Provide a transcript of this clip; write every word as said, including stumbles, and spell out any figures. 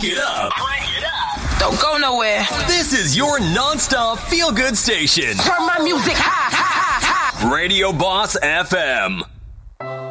Crank it up. Crank it up. Don't go nowhere. This is your non-stop feel-good station. Turn my music high, high, high, high. Radio Boss F M.